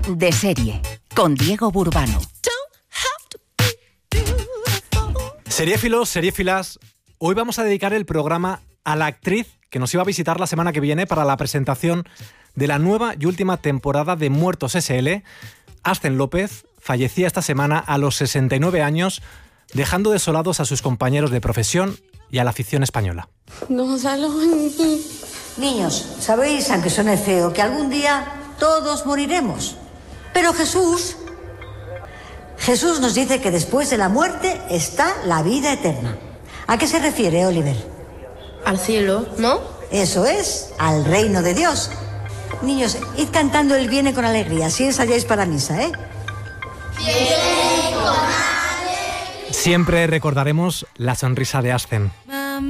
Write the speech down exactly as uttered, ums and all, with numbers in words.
De serie, con Diego Burbano. Seriéfilos, seriéfilas, hoy vamos a dedicar el programa a la actriz que nos iba a visitar la semana que viene para la presentación de la nueva y última temporada de Muertos ese ele. Ascen López fallecía esta semana a los sesenta y nueve años, dejando desolados a sus compañeros de profesión y a la afición española. Gonzalo. Niños, sabéis, aunque suene feo, que algún día todos moriremos. Pero Jesús, Jesús nos dice que después de la muerte está la vida eterna. ¿A qué se refiere, Oliver? Al cielo, ¿no? Eso es, al reino de Dios. Niños, id cantando el Viene con alegría, si ensayáis para misa, ¿eh? Siempre recordaremos la sonrisa de Ascen.